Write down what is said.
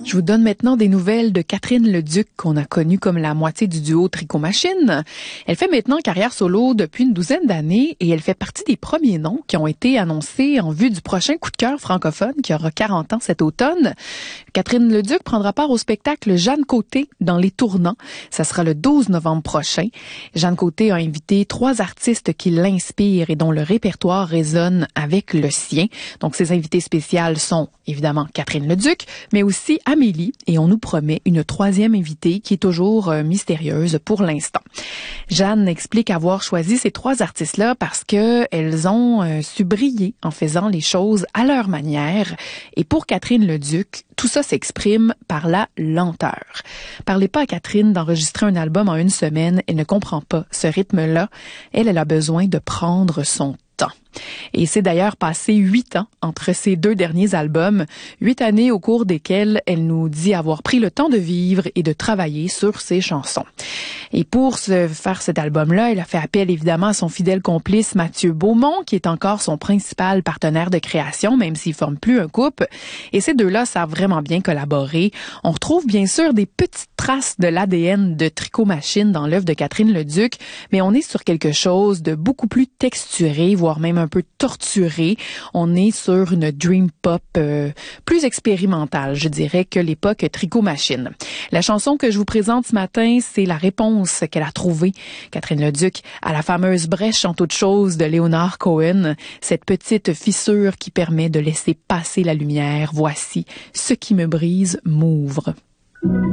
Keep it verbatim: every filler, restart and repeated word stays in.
Je vous donne maintenant des nouvelles de Catherine Leduc, qu'on a connue comme la moitié du duo Tricot Machine. Elle fait maintenant carrière solo depuis une douzaine d'années et elle fait partie des premiers noms qui ont été annoncés en vue du prochain coup de cœur francophone qui aura quarante ans cet automne. Catherine Leduc prendra part au spectacle Jeanne Côté dans Les Tournants. Ça sera le douze novembre prochain. Jeanne Côté a invité trois artistes qui l'inspirent et dont le répertoire résonne avec le sien. Donc, ses invités spéciales sont évidemment Catherine Leduc, mais aussi Amélie, et on nous promet une troisième invitée qui est toujours euh, mystérieuse pour l'instant. Jeanne explique avoir choisi ces trois artistes-là parce que elles ont euh, su briller en faisant les choses à leur manière. Et pour Catherine Leduc, tout ça s'exprime par la lenteur. Parlez pas à Catherine d'enregistrer un album en une semaine, elle ne comprend pas ce rythme-là. Elle, elle a besoin de prendre son temps. Et c'est d'ailleurs passé huit ans entre ces deux derniers albums, huit années au cours desquelles elle nous dit avoir pris le temps de vivre et de travailler sur ses chansons. Et pour se faire cet album-là, elle a fait appel évidemment à son fidèle complice Mathieu Beaumont, qui est encore son principal partenaire de création, même s'ils forment plus un couple. Et ces deux-là savent vraiment bien collaborer. On retrouve bien sûr des petites traces de l'A D N de Tricot Machine dans l'œuvre de Catherine Leduc, mais on est sur quelque chose de beaucoup plus texturé, voire même un peu torturé. On est sur une dream pop euh, plus expérimentale, je dirais, que l'époque Tricot Machine. La chanson que je vous présente ce matin, c'est la réponse qu'elle a trouvée, Catherine Leduc, à la fameuse brèche en toute chose de Leonard Cohen, cette petite fissure qui permet de laisser passer la lumière. Voici « Ce qui me brise m'ouvre ».